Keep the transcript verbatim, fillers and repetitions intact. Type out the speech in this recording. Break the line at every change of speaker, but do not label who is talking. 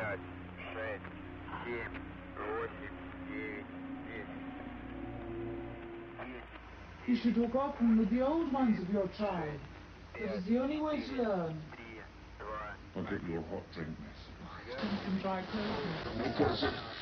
пять, шесть, семь, восемь, девять, десять.
You should look up with the old ones of your tribe. It is the only way to learn.
I'll get you a hot drink, miss.
It's done some dry clothing.